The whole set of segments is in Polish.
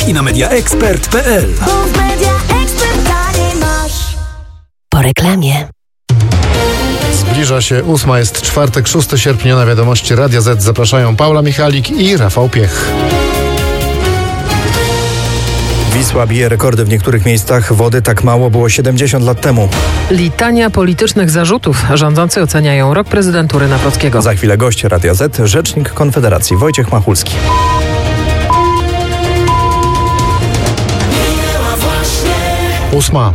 mediach i na mediaexpert.pl. Po reklamie. Zbliża się 8, jest czwartek, 6 sierpnia. Na wiadomości Radia Z zapraszają Paula Michalik i Rafał Piech. Wisła bije rekordy w niektórych miejscach. Wody tak mało było 70 lat temu. Litania politycznych zarzutów. Rządzący oceniają rok prezydentury Nawrockiego. Za chwilę gość Radia Z, rzecznik Konfederacji Wojciech Machulski. Ósma.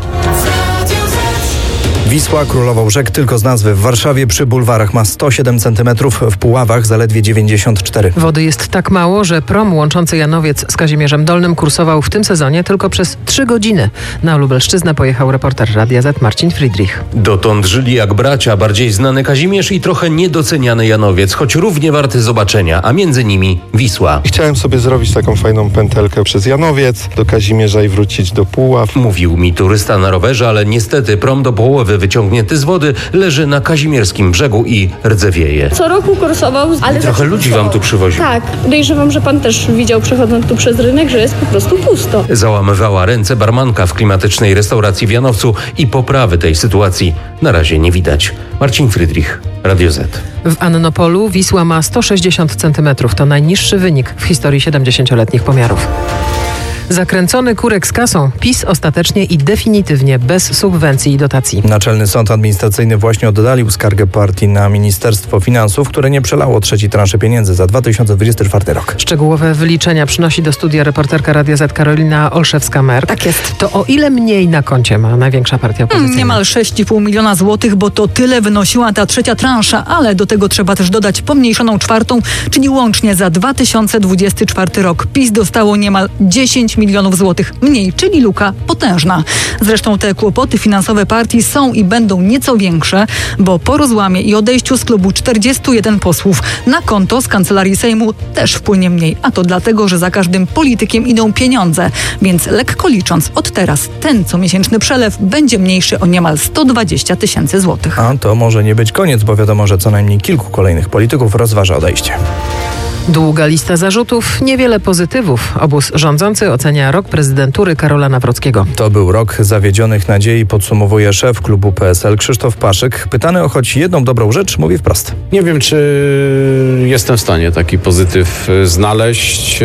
Wisła królował rzek tylko z nazwy. W Warszawie przy bulwarach ma 107 cm, w Puławach zaledwie 94. Wody jest tak mało, że prom łączący Janowiec z Kazimierzem Dolnym kursował w tym sezonie tylko przez 3 godziny. Na Lubelszczyznę pojechał reporter Radia Z Marcin Friedrich. Dotąd żyli jak bracia, bardziej znany Kazimierz i trochę niedoceniany Janowiec, choć równie warty zobaczenia, a między nimi Wisła. Chciałem sobie zrobić taką fajną pętelkę przez Janowiec do Kazimierza i wrócić do Puław. Mówił mi turysta na rowerze, ale niestety prom do połowy wyciągnięty z wody leży na kazimierskim brzegu i rdzewieje. Co roku kursował, ale Trochę ludzi wam tu przywoził. Tak, podejrzewam, że pan też widział, przechodząc tu przez rynek, że jest po prostu pusto. Załamywała ręce barmanka w klimatycznej restauracji w Janowcu i poprawy tej sytuacji na razie nie widać. Marcin Friedrich, Radio Z. W Annopolu Wisła ma 160 cm. To najniższy wynik w historii 70-letnich pomiarów. Zakręcony kurek z kasą. PiS ostatecznie i definitywnie bez subwencji i dotacji. Naczelny Sąd Administracyjny właśnie oddalił skargę partii na Ministerstwo Finansów, które nie przelało trzeciej transzy pieniędzy za 2024 rok. Szczegółowe wyliczenia przynosi do studia reporterka Radia Z Karolina Olszewska-Merk. Tak jest. To o ile mniej na koncie ma największa partia opozycyjna? Niemal 6,5 miliona złotych, bo to tyle wynosiła ta trzecia transza, ale do tego trzeba też dodać pomniejszoną czwartą, czyli łącznie za 2024 rok PiS dostało niemal 10 milionów złotych mniej, czyli luka potężna. Zresztą te kłopoty finansowe partii są i będą nieco większe, bo po rozłamie i odejściu z klubu 41 posłów na konto z Kancelarii Sejmu też wpłynie mniej, a to dlatego, że za każdym politykiem idą pieniądze, więc lekko licząc od teraz ten comiesięczny przelew będzie mniejszy o niemal 120 000 złotych. A to może nie być koniec, bo wiadomo, że co najmniej kilku kolejnych polityków rozważa odejście. Długa lista zarzutów, niewiele pozytywów. Obóz rządzący ocenia rok prezydentury Karola Nawrockiego. To był rok zawiedzionych nadziei, podsumowuje szef klubu PSL Krzysztof Paszyk. Pytany o choć jedną dobrą rzecz, mówi wprost. Nie wiem, czy jestem w stanie taki pozytyw znaleźć,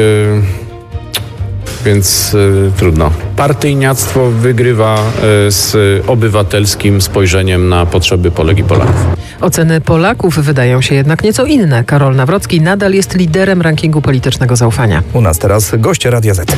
więc trudno. Partyjniactwo wygrywa z obywatelskim spojrzeniem na potrzeby Polek i Polaków. Oceny Polaków wydają się jednak nieco inne. Karol Nawrocki nadal jest liderem rankingu politycznego zaufania. U nas teraz goście Radia Z.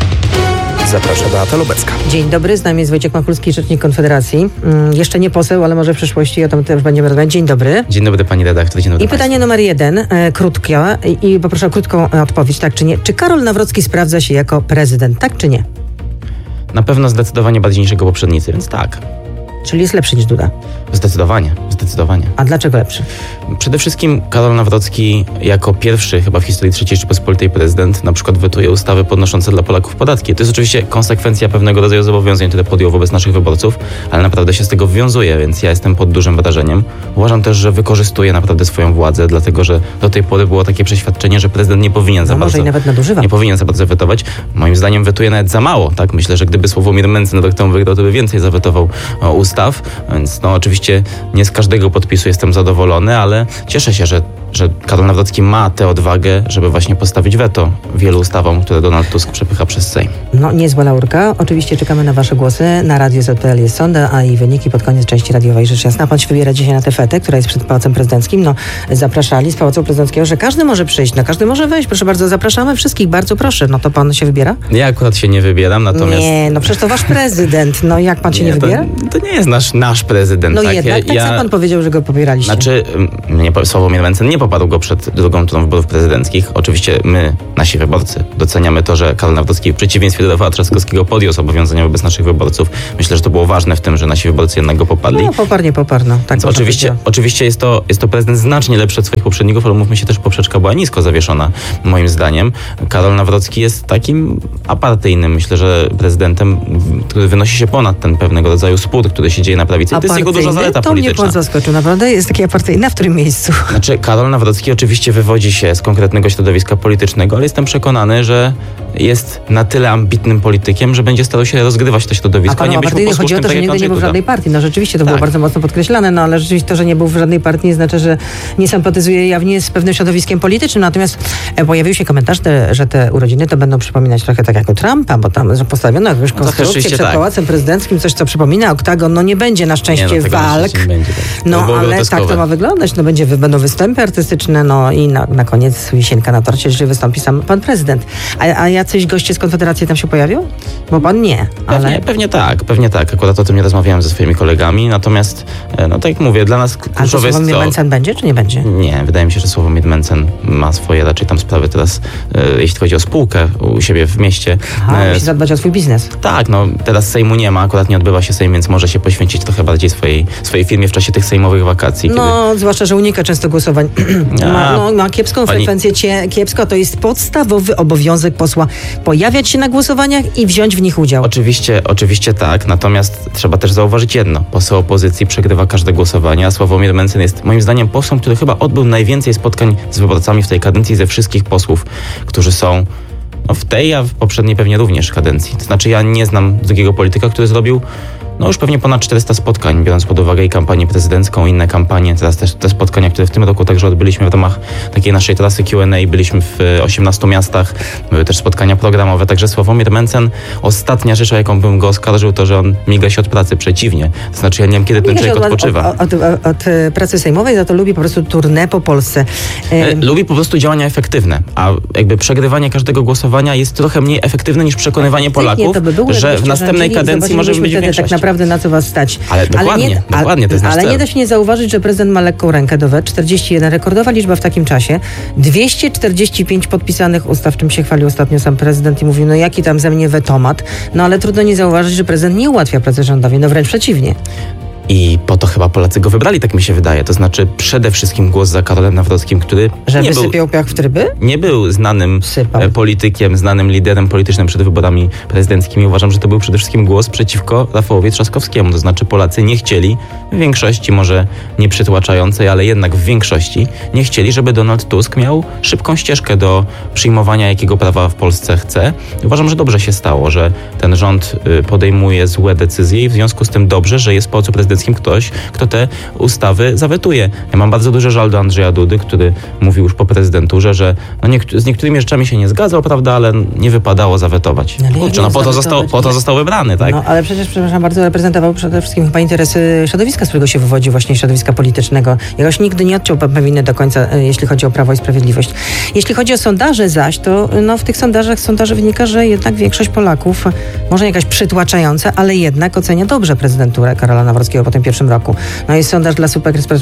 Zaprasza Beata Lubecka. Dzień dobry, z nami jest Wojciech Machulski, rzecznik Konfederacji. Jeszcze nie poseł, ale może w przyszłości o tym też będziemy rozmawiać. Dzień dobry. Dzień dobry pani redaktor, dzień dobry. I pytanie numer 1, krótkie i poproszę o krótką odpowiedź, tak czy nie. Czy Karol Nawrocki sprawdza się jako prezydent, tak czy nie? Na pewno zdecydowanie bardziej niż jego poprzednicy, więc tak. Czyli jest lepszy niż Duda? Zdecydowanie. A dlaczego lepszy? Przede wszystkim Karol Nawrocki jako pierwszy chyba w historii III Rzeczypospolitej prezydent na przykład wetuje ustawy podnoszące dla Polaków podatki. To jest oczywiście konsekwencja pewnego rodzaju zobowiązań, które podjął wobec naszych wyborców, ale naprawdę się z tego wywiązuje, więc ja jestem pod dużym wrażeniem. Uważam też, że wykorzystuje naprawdę swoją władzę, dlatego że do tej pory było takie przeświadczenie, że prezydent nie powinien za bardzo... Może i nawet nadużywa. Nie powinien za bardzo wetować. Moim zdaniem wetuje nawet za mało, tak? Myślę, że gdyby Sławomir Mencen rok temu wygrał, to by więcej zawetował ustaw, więc oczywiście nie z każdego podpisu jestem zadowolony, ale cieszę się, że Karol Nawrocki ma tę odwagę, żeby właśnie postawić weto wielu ustawom, które Donald Tusk przepycha przez Sejm. No, niezła laurka. Oczywiście czekamy na wasze głosy. Na Radio Z.pl jest sonda, a i wyniki pod koniec części radiowej. Rzecz jasna, pan się wybiera dzisiaj na tę fetę, która jest przed Pałacem Prezydenckim. No, zapraszali z Pałacu Prezydenckiego, że każdy może przyjść, no każdy może wejść. Proszę bardzo, zapraszamy wszystkich, bardzo proszę. No to pan się wybiera? Ja akurat się nie wybieram, natomiast... Nie, no przecież to wasz prezydent. No jak pan się nie wybiera? To nie jest nasz prezydent. No tak? jednak, tak sam pan powiedział, że go popieraliście. Znaczy, Sławomir Mencen nie poparł go przed drugą turą wyborów prezydenckich. Oczywiście my, nasi wyborcy, doceniamy to, że Karol Nawrocki w przeciwieństwie do Rafała Trzaskowskiego podjął zobowiązania wobec naszych wyborców. Myślę, że to było ważne w tym, że nasi wyborcy jednak go poparli. No, popar, no. Tak oczywiście jest to prezydent znacznie lepszy od swoich poprzedników, ale mówmy się też, poprzeczka była nisko zawieszona, moim zdaniem. Karol Nawrocki jest takim apartyjnym, myślę, że prezydentem, który wynosi się ponad ten pewnego rodzaju spór, który się dzieje na prawicy. I to jest jego duża zaleta polityczna. To mnie pan zaskoczył, naprawdę? Jest taki apartyjny, w którym miejscu? Znaczy, Karol Karol Nawrocki oczywiście wywodzi się z konkretnego środowiska politycznego, ale jestem przekonany, że jest na tyle ambitnym politykiem, że będzie starał się rozgrywać to środowisko, a nie być mu posłusznym. Chodzi o to, że nigdy nie był w żadnej partii. No rzeczywiście to było bardzo mocno podkreślane, no ale rzeczywiście to, że nie był w żadnej partii, nie znaczy, że nie sympatyzuje jawnie z pewnym środowiskiem politycznym. Natomiast pojawił się komentarz, że te urodziny to będą przypominać trochę tak jak u Trumpa, bo tam postawiono jakąś konstrukcję przed Pałacem Prezydenckim, coś co przypomina oktagon. No nie będzie na szczęście walk. Nie będzie, no ale tak to ma wyglądać. No będą występy artystyczne, no i na koniec wisienka na torcie, jeżeli wystąpi sam pan prezydent. A jacyś goście z Konfederacji tam się pojawią? Bo pan nie. Ale... Pewnie tak. Akurat o tym nie rozmawiałem ze swoimi kolegami, natomiast, no tak jak mówię, dla nas kluczowe jest to... Sławomir Mencen będzie, czy nie będzie? Nie, wydaje mi się, że Sławomir Mencen ma swoje raczej tam sprawy teraz, jeśli chodzi o spółkę u siebie w mieście. Musi zadbać o swój biznes. Tak, no teraz Sejmu nie ma, akurat nie odbywa się Sejm, więc może się poświęcić trochę bardziej swojej firmie w czasie tych sejmowych wakacji. No, zwłaszcza, że unika często głosowań. Ma kiepską frekwencję, kiepsko. To jest podstawowy obowiązek posła pojawiać się na głosowaniach i wziąć w nich udział. Oczywiście tak, natomiast trzeba też zauważyć jedno. Poseł opozycji przegrywa każde głosowanie, a Sławomir Mencen jest moim zdaniem posłem, który chyba odbył najwięcej spotkań z wyborcami w tej kadencji ze wszystkich posłów, którzy są w tej, a w poprzedniej pewnie również kadencji. To znaczy ja nie znam drugiego polityka, który zrobił już pewnie ponad 400 spotkań, biorąc pod uwagę i kampanię prezydencką, inne kampanie, teraz też te spotkania, które w tym roku także odbyliśmy w ramach takiej naszej trasy Q&A, byliśmy w 18 miastach, były też spotkania programowe, także Sławomir Mencen, ostatnia rzecz, o jaką bym go oskarżył, to, że on miga się od pracy, przeciwnie. To znaczy ja nie wiem, kiedy ten człowiek odpoczywa. Od pracy sejmowej, za to lubi po prostu tournée po Polsce. Lubi po prostu działania efektywne, a jakby przegrywanie każdego głosowania jest trochę mniej efektywne niż przekonywanie Polaków, że w następnej kadencji może być większość. Naprawdę na co was stać. Ale dokładnie, to jest nasz cel. Nie da się nie zauważyć, że prezydent ma lekką rękę do wet. 41, rekordowa liczba w takim czasie. 245 podpisanych ustaw, czym się chwalił ostatnio sam prezydent i mówił, no jaki tam ze mnie wetomat. No ale trudno nie zauważyć, że prezydent nie ułatwia pracy rządowi, no wręcz przeciwnie. I po to chyba Polacy go wybrali, tak mi się wydaje. To znaczy przede wszystkim głos za Karolem Nawrockim, który wysypiał piach w tryby? Nie był znanym politykiem, znanym liderem politycznym przed wyborami prezydenckimi. Uważam, że to był przede wszystkim głos przeciwko Rafałowi Trzaskowskiemu. To znaczy Polacy nie chcieli, w większości może nie przytłaczającej, ale jednak w większości nie chcieli, żeby Donald Tusk miał szybką ścieżkę do przyjmowania jakiego prawa w Polsce chce. I uważam, że dobrze się stało, że ten rząd podejmuje złe decyzje i w związku z tym dobrze, że jest w Pałacu Prezydenckim ktoś, kto te ustawy zawetuje. Ja mam bardzo duży żal do Andrzeja Dudy, który mówił już po prezydenturze, że z niektórymi rzeczami się nie zgadzał, prawda, ale nie wypadało zawetować. Kurczę, po to został wybrany, tak? No, ale przecież, przepraszam bardzo, reprezentował przede wszystkim chyba interesy środowiska, z którego się wywodzi, właśnie środowiska politycznego. Jakoś nigdy nie odciął winy do końca, jeśli chodzi o Prawo i Sprawiedliwość. Jeśli chodzi o sondaże zaś, to w tych sondaży wynika, że jednak większość Polaków, może nie jakaś przytłaczająca, ale jednak ocenia dobrze prezydenturę Karola Nawrockiego po tym pierwszym roku. No jest sondaż dla Super Expressu,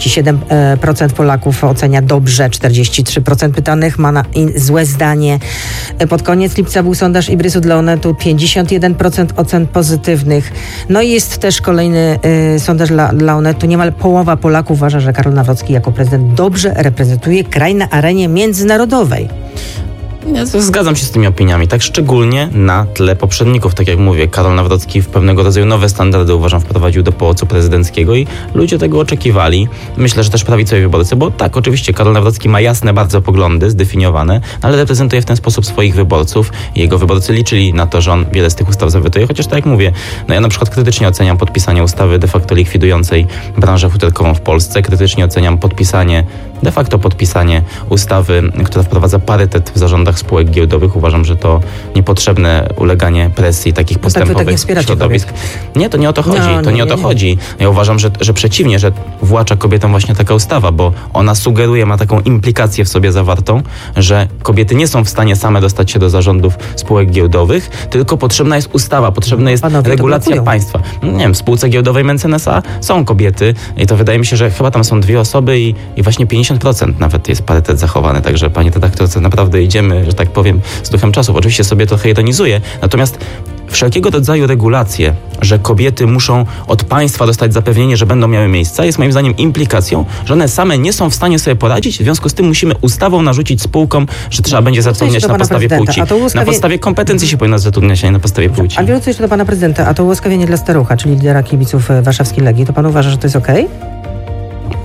47% Polaków ocenia dobrze, 43% pytanych ma złe zdanie. Pod koniec lipca był sondaż Ibrysu dla Onetu, 51% ocen pozytywnych. No i jest też kolejny sondaż dla Onetu. Niemal połowa Polaków uważa, że Karol Nawrocki jako prezydent dobrze reprezentuje kraj na arenie międzynarodowej. Ja zgadzam się z tymi opiniami, tak szczególnie na tle poprzedników. Tak jak mówię, Karol Nawrocki w pewnego rodzaju nowe standardy, uważam, wprowadził do Pałacu Prezydenckiego i ludzie tego oczekiwali. Myślę, że też prawicowi wyborcy, bo tak, oczywiście Karol Nawrocki ma jasne bardzo poglądy, zdefiniowane, ale reprezentuje w ten sposób swoich wyborców i jego wyborcy liczyli na to, że on wiele z tych ustaw zawetuje, chociaż tak jak mówię, ja na przykład krytycznie oceniam podpisanie ustawy de facto likwidującej branżę futerkową w Polsce, krytycznie oceniam de facto podpisanie ustawy, która wprowadza parytet w zarządach spółek giełdowych. Uważam, że to niepotrzebne uleganie presji takich postępowych środowisk. Nie, to nie o to chodzi. Nie o to chodzi. Ja uważam, że przeciwnie, że włacza kobietom właśnie taka ustawa, bo ona sugeruje, ma taką implikację w sobie zawartą, że kobiety nie są w stanie same dostać się do zarządów spółek giełdowych, tylko potrzebna jest ustawa, potrzebna jest regulacja państwa. Nie wiem, w spółce giełdowej Mencen S.A. są kobiety i to wydaje mi się, że chyba tam są 2 osoby i właśnie 50% nawet jest parytet zachowany. Także panie redaktorze, naprawdę idziemy, że tak powiem, z duchem czasów. Oczywiście sobie trochę ironizuję, natomiast wszelkiego rodzaju regulacje, że kobiety muszą od państwa dostać zapewnienie, że będą miały miejsca, jest moim zdaniem implikacją, że one same nie są w stanie sobie poradzić, w związku z tym musimy ustawą narzucić spółkom, że trzeba będzie zatrudniać na podstawie płci. Na podstawie kompetencji się powinno zatrudniać, a nie na podstawie płci. A biorąc jeszcze do pana prezydenta, a to ułaskawienie dla Starucha, czyli lidera kibiców warszawskiej Legii, to pan uważa, że to jest okej?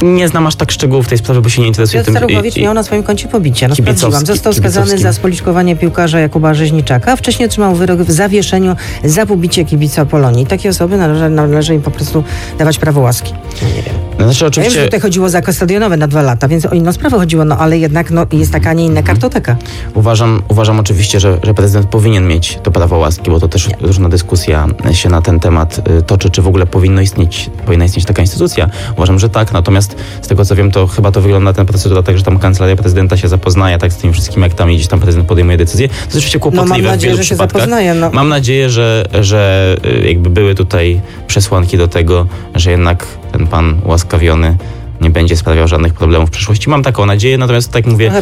Nie znam aż tak szczegółów tej sprawy, bo się nie interesuję tym. Piotr Starugowicz miał na swoim koncie pobicie. No sprawdziłam. Został skazany kibicowski. za spoliczkowanie piłkarza Jakuba Rzeźniczaka. Wcześniej otrzymał wyrok w zawieszeniu za pobicie kibica Polonii. Takie osoby należy im po prostu dawać prawo łaski. No nie wiem. Znaczy, oczywiście... Ja wiem, że tutaj chodziło o zakaz stadionowy na 2 lata, więc o inną sprawę chodziło, no ale jednak jest taka, a nie inna kartoteka. Uważam oczywiście, że prezydent powinien mieć to prawo łaski, bo to też różna dyskusja się na ten temat toczy, czy w ogóle powinna istnieć taka instytucja. Uważam, że tak, natomiast z tego co wiem, to chyba to wygląda ten procedura tak, że tam kancelaria prezydenta się zapoznaje tak z tym wszystkim, jak tam gdzieś tam prezydent podejmuje decyzję. To jest oczywiście kłopotliwe w wielu przypadkach. Mam nadzieję, że jakby były tutaj przesłanki do tego, że jednak ten pan ułaskawiony nie będzie sprawiał żadnych problemów w przyszłości. Mam taką nadzieję, natomiast tak mówię,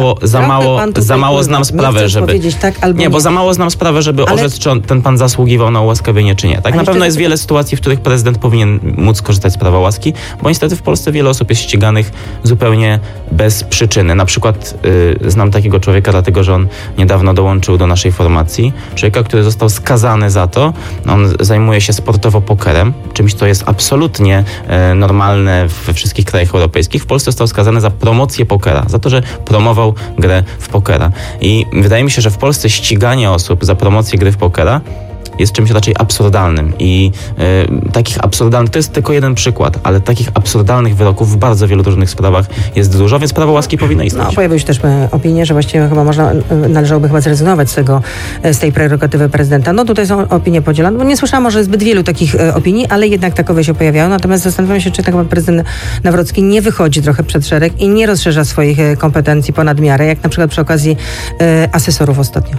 za mało znam sprawę, żeby... Tak, albo bo za mało znam sprawę, żeby orzec, czy ten pan zasługiwał na ułaskawienie, czy nie. Tak, na pewno jest wiele sytuacji, w których prezydent powinien móc korzystać z prawa łaski, bo niestety w Polsce wiele osób jest ściganych zupełnie bez przyczyny. Na przykład znam takiego człowieka, dlatego że on niedawno dołączył do naszej formacji. Człowieka, który został skazany za to. On zajmuje się sportowo pokerem, czymś, co jest absolutnie normalne we wszystkich krajach europejskich. W Polsce został skazany za promocję pokera, za to, że promował grę w pokera. I wydaje mi się, że w Polsce ściganie osób za promocję gry w pokera jest czymś raczej absurdalnym i takich absurdalnych, to jest tylko jeden przykład, ale takich absurdalnych wyroków w bardzo wielu różnych sprawach jest dużo, więc prawo łaski powinno istnieć. No, pojawiły się też opinie, że właściwie chyba należałoby chyba zrezygnować z tej prerogatywy prezydenta. No tutaj są opinie podzielone, bo nie słyszałam może zbyt wielu takich opinii, ale jednak takowe się pojawiają, natomiast zastanawiam się, czy tak naprawdę prezydent Nawrocki nie wychodzi trochę przed szereg i nie rozszerza swoich kompetencji ponad miarę, jak na przykład przy okazji asesorów ostatnio.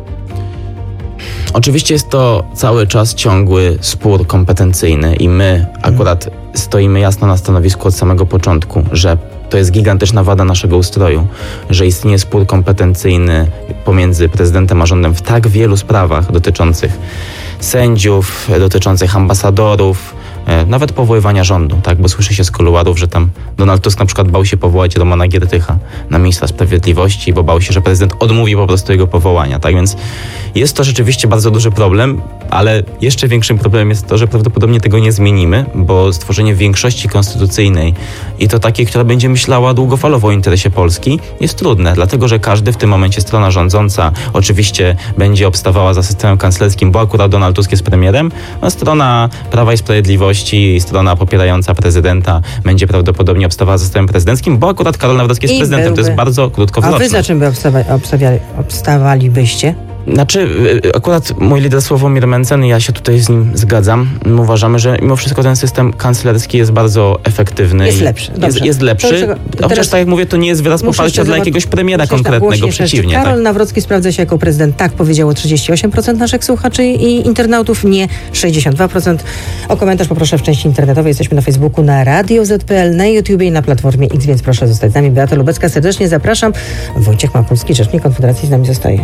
Oczywiście jest to cały czas ciągły spór kompetencyjny i my akurat stoimy jasno na stanowisku od samego początku, że to jest gigantyczna wada naszego ustroju, że istnieje spór kompetencyjny pomiędzy prezydentem a rządem w tak wielu sprawach dotyczących sędziów, dotyczących ambasadorów, nawet powoływania rządu, tak? Bo słyszy się z kuluarów, że tam Donald Tusk na przykład bał się powołać Romana Giertycha na ministra sprawiedliwości, bo bał się, że prezydent odmówi po prostu jego powołania, tak? Więc jest to rzeczywiście bardzo duży problem, ale jeszcze większym problemem jest to, że prawdopodobnie tego nie zmienimy, bo stworzenie większości konstytucyjnej i to takiej, która będzie myślała długofalowo o interesie Polski, jest trudne, dlatego że każdy w tym momencie strona rządząca oczywiście będzie obstawała za systemem kanclerskim, bo akurat Donald Tusk jest premierem, a strona Prawa i Sprawiedliwości i strona popierająca prezydenta będzie prawdopodobnie obstawała za systemem prezydenckim, bo akurat Karol Nawrocki jest prezydentem. To jest bardzo krótkowzroczne. A wy za czym by obstawalibyście? Znaczy, akurat mój lider Sławomir Mencen, ja się tutaj z nim zgadzam. Uważamy, że mimo wszystko ten system kanclerski jest bardzo efektywny. Jest lepszy. Jest lepszy. Chociaż tak jak mówię, to nie jest wyraz poparcia dla jakiegoś premiera konkretnego, przeciwnie. Karol Nawrocki sprawdza się jako prezydent. Tak powiedziało 38% naszych słuchaczy i internautów, nie 62%. O komentarz poproszę w części internetowej. Jesteśmy na Facebooku, na Radio Z.pl, na YouTubie i na Platformie X, więc proszę zostać z nami. Beata Lubecka, serdecznie zapraszam. Wojciech Mapulski, rzecznik Konfederacji, z nami zostaje.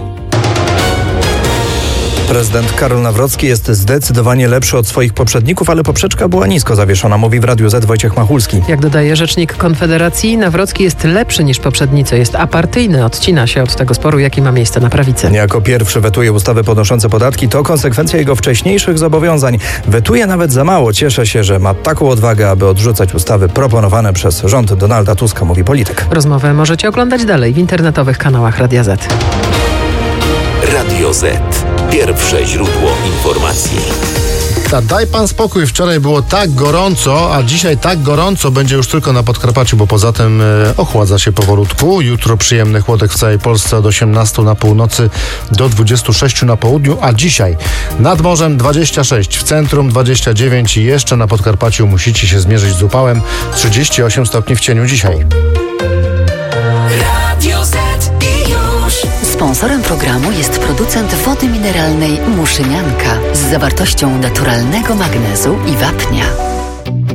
Prezydent Karol Nawrocki jest zdecydowanie lepszy od swoich poprzedników, ale poprzeczka była nisko zawieszona, mówi w Radiu Z Wojciech Machulski. Jak dodaje rzecznik Konfederacji, Nawrocki jest lepszy niż poprzednicy. Jest apartyjny, odcina się od tego sporu, jaki ma miejsce na prawicy. Jako pierwszy wetuje ustawy podnoszące podatki. To konsekwencja jego wcześniejszych zobowiązań. Wetuje nawet za mało. Cieszę się, że ma taką odwagę, aby odrzucać ustawy proponowane przez rząd Donalda Tuska, mówi polityk. Rozmowę możecie oglądać dalej w internetowych kanałach Radia Z. Radio Z. Pierwsze źródło informacji. Daj pan spokój, wczoraj było tak gorąco, a dzisiaj tak gorąco będzie już tylko na Podkarpaciu, bo poza tym ochładza się powolutku. Jutro przyjemny chłodek w całej Polsce od 18 na północy do 26 na południu, a dzisiaj nad morzem 26, w centrum 29 i jeszcze na Podkarpaciu musicie się zmierzyć z upałem. 38 stopni w cieniu dzisiaj. Radio Z i już. Sponsorem programu jest producent wody mineralnej Muszynianka z zawartością naturalnego magnezu i wapnia.